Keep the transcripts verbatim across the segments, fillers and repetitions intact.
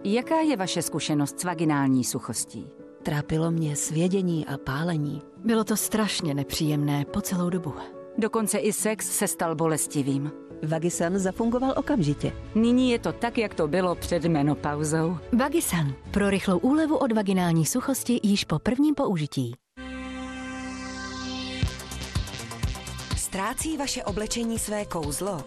Jaká je vaše zkušenost s vaginální suchostí? Trápilo mě svědění a pálení. Bylo to strašně nepříjemné po celou dobu. Dokonce i sex se stal bolestivým. Vagisan zafungoval okamžitě. Nyní je to tak, jak to bylo před menopauzou. Vagisan. Pro rychlou úlevu od vaginální suchosti již po prvním použití. Ztrácí vaše oblečení své kouzlo?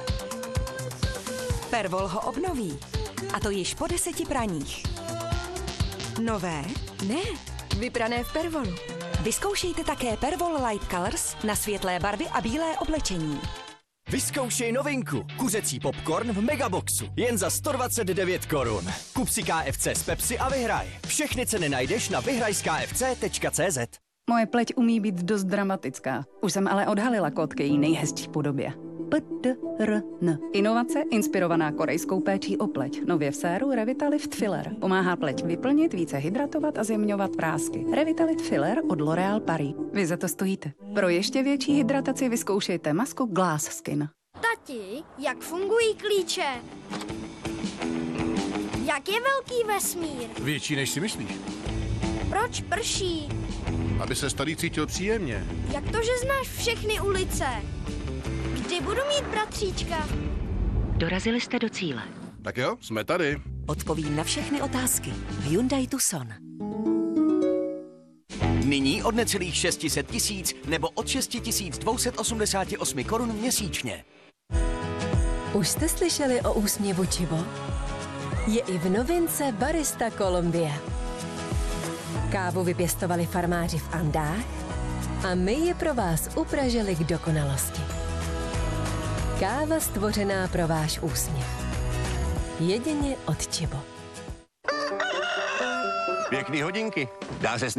Pervol ho obnoví. A to již po deseti praních. Nové? Ne, vyprané v Pervolu. Vyzkoušejte také Pervol Light Colors na světlé barvy a bílé oblečení. Vyzkoušej novinku. Kuřecí popcorn v Megaboxu. Jen za sto dvacet devět korun. Kup si K F C z Pepsi a vyhraj. Všechny ceny najdeš na vyhraj z K F C tečka cé zet. Moje pleť umí být dost dramatická. Už jsem ale odhalila kód k její nejhezčí podobě. P D R N. Inovace inspirovaná korejskou péčí o pleť. Nově v séru Revitalift Filler. Pomáhá pleť vyplnit, více hydratovat a zjemňovat prásky. Revitalift Filler od L'Oréal Paris. Vy za to stojíte. Pro ještě větší hydrataci vyzkoušejte masku Glass Skin. Tati, jak fungují klíče? Jak je velký vesmír? Větší, než si myslíš. Proč prší? Aby se starý cítil příjemně. Jak to, že znáš všechny ulice? Kdy budu mít bratříčka? Dorazili jste do cíle. Tak jo, jsme tady. Odpovím na všechny otázky. Hyundai Tucson. Nyní od necelých šest set tisíc nebo od šest tisíc dvě stě osmdesát osm korun měsíčně. Už jste slyšeli o úsměvu Chibo? Je i v novince Barista Colombia. Kávu vypěstovali farmáři v Andách a my ji pro vás upražili k dokonalosti. Káva stvořená pro váš úsměv. Jedině od Chibo. Pěkný hodinky. Dá se